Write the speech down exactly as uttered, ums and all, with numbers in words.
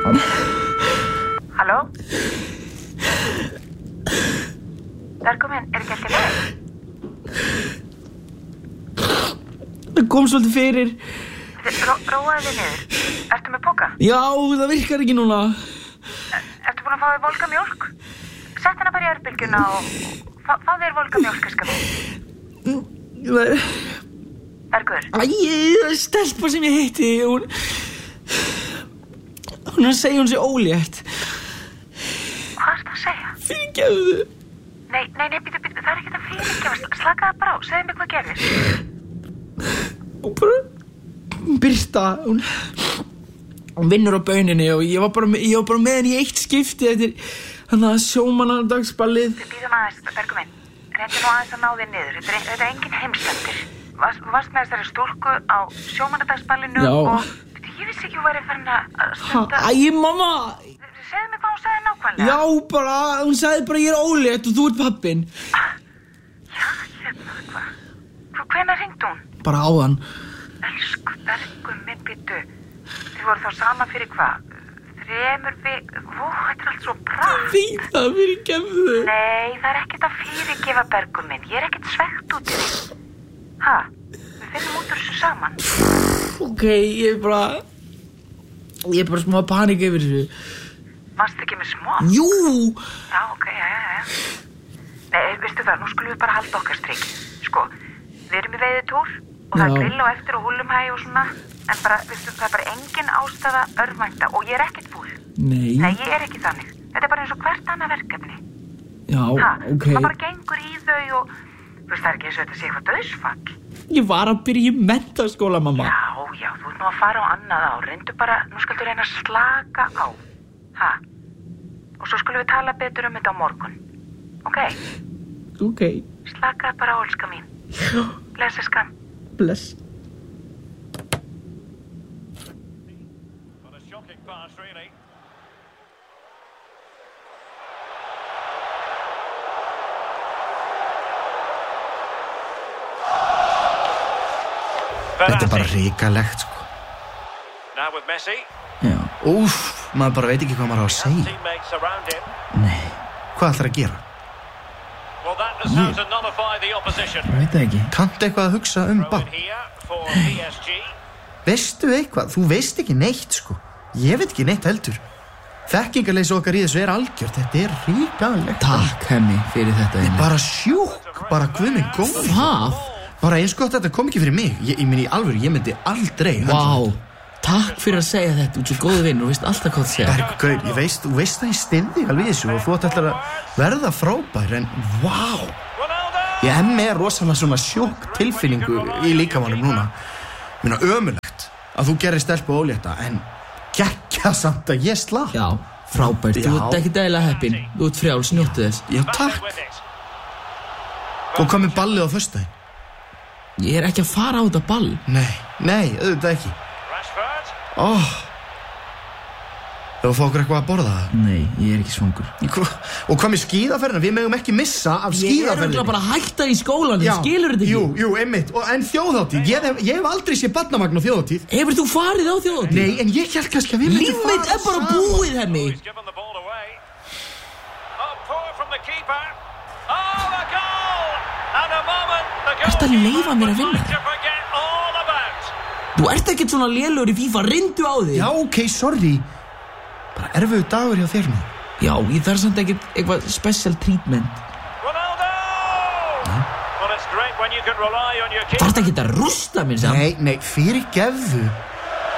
Halló? Bergurinn, er ekki ekki leið? Það kom svolítið fyrir. Ró, róaði þig niður. Ertu með poka? Já, það virkar ekki núna. Ertu búin að fá þér volga mjólk? Sett hana bara í örbylgjuna og fá, fá þér volga mjólk, skal við. Það er... Bergur. Æ, það er stelpa sem ég hitti. Hún... Hún er að segja hún sé ólétt. Hvað ertu að segja? Fyrirgefðu. Nei, nei, nei, býtu, býtu, það er ekki að fyrirgefa. Slakaðu bara á, segðu mig hvað gerðist. Hún bara... Birta, hún... Hún vinnur á bauninni og ég var bara, ég var bara með henni í eitt skipti eftir þannig að sjómannadagsballið. Við býðum aðeins, Bergur minn. Reyndu nú aðeins að ná þér niður. Þetta er, þetta er engin heimsendir. Varst, varst með þessari stúlku á sjómannadagsballinu og... Ég vissi ekki hún væri farin að stunda... Æ, mamma! Segðu mig hvað hún sagði nákvæmlega. Já, bara, hún sagði bara ég er ólétt og þú ert pappinn. Ah, já, hérna, hvað? Hvenær hringdi hún? Bara áðan. Elsku Bergur minn, býttu. Þið voru þá saman fyrir hvað? Þremur við... Vó, þetta er allt svo pratt. Fínt það fyrirgefðu. Nei, það er ekkert að fyrirgefa, Bergur minn. Ég er ekkert svegt út í því. Ha? Við finnum út úr þessu saman. Ok, ég er bara... Ég er bara smá panik yfir þessu. Varstu ekki með smá? Jú! Já, ok, já, já, já. Nei, veistu það, nú skulum við bara halda okkar strik. Sko, við erum í veiðitúr og það er grill á eftir og húllumhæ og svona. En bara, veistu, það er bara engin ástæða örvænta og ég er ekkert fúl. Nei. Nei, ég er ekki þannig. Þetta er bara eins og hvert annað verkefni. Já, ha, ok. Það bara gengur í þau og... Þú veist, það er ekki eins og þetta sé eitthvað dauðsfall. Ég var að byrja í menntaskóla, mamma. Já, já, þú ert nú að fara á annað ár. Reyndu bara, nú skaldu reyna að slaka á. Ha? Og svo skulum við tala betur um þetta á morgun. Ok? Ok. Slakaðu bara á, elska mín. Já. Bless, eskan. Bless. What a shocking pass, really. Þetta er bara hrikalegt, sko. Now with Messi. Já. Úff, maður bara veit ekki hvað maður á að segja. Teammates around him. Nei, hvað ætlar að gera? Well, that is how to nullify the opposition. Ég veit það ekki. Kanntu eitthvað að hugsa um Throw bann? in here for P S G. Veistu eitthvað? Þú veist ekki neitt, sko. Ég veit ekki neitt heldur. Þekkingarleysi okkar í þessu er algjört. Þetta er hrikalegt. Takk, Hemmi, fyrir þetta. Þetta er bara sjúk. Bara guð minn góður. Hvað? Bara eins gott þetta kom ekki fyrir mig. Ég, ég minn í alvöru, ég myndi aldrei. Vá, takk fyrir að segja þetta. Þú ert svo góðu vinn og veist alltaf hvað það segja. Bergur, gaur, ég veist, þú veist að ég styndi alveg þessu og þú ætti alltaf að verða frábær, en vá. Ég hef með rosalega svona sjokk tilfinningu í líkamannum núna. Minna ömulegt að þú gerir stelpu ólétta, en geggja samt að ég slapp. Já, frábært. Þú ert ekki dægilega heppinn. Þú ert frjáls, njóttu þess. Já, takk. Og hvað með ballið á föstudaginn? Ég er ekki að fara á þetta ball. Nei, nei, auðvitað ekki. Óh. Þú fá okkur eitthvað að borða það? Nei, ég er ekki svangur. Og hvað með skíðaferðina? Við megum ekki missa af skíðaferðinni. Ég er örugglega bara að hætta í skólanum, skilur þetta ekki? Jú, jú, einmitt. Og, en þjóðhátíð, ég hef, ég hef aldrei séð barnavagn á þjóðhátíð. Hefur þú farið á þjóðhátíð? Nei, en ég held kannski að við myndum fara. Líf mitt er bara búið, Hemmi. Ertu að leyfa mér að vinna þig? Þú ert ekkert svona lélegur í FIFA, reyndu á þig. Já, ok, sorry. Bara erfiður dagur hjá þér nú. Já, ég þarf samt ekkert eitthvað special treatment. Well, it's great when you can rely on your Þarftu ekkert að rústa mér samt. Nei, nei, fyrirgefðu.